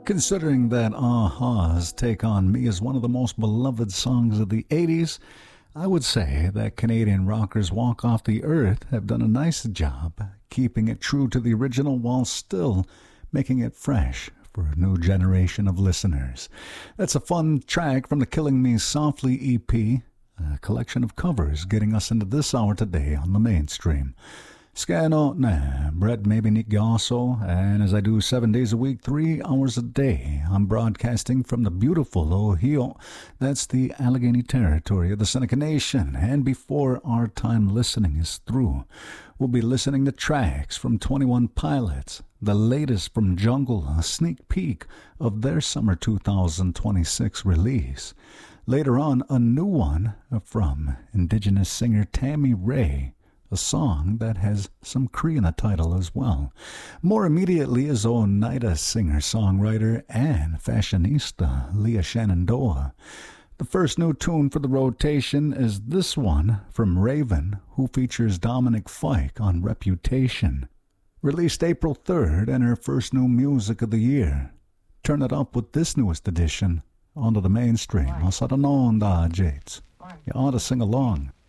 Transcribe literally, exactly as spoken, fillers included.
Considering that a-ha's Take On Me is one of the most beloved songs of the eighties, I would say that Canadian rockers Walk Off the Earth have done a nice job keeping it true to the original while still making it fresh for a new generation of listeners. That's a fun track from the Killing Me Softly E P, a collection of covers getting us into this hour today on the mainstream. Scano na, Brett maybe Nick Gasso, and as I do seven days a week, three hours a day, I'm broadcasting from the beautiful Ohio. That's the Allegheny territory of the Seneca Nation, and before our time listening is through, we'll be listening to tracks from twenty-one Pilots, the latest from Jungle, a sneak peek of their summer two thousand twenty-six release. Later on, a new one from Indigenous singer Tammy Ray, a song that has some Cree in the title as well. More immediately is Oneida singer-songwriter and fashionista Leah Shenandoah. The first new tune for the rotation is this one from Raven, who features Dominic Fike on Reputation. Released April third and her first new music of the year. Turn it up with this newest edition onto the mainstream. Masadanonda Jates. You ought to sing along.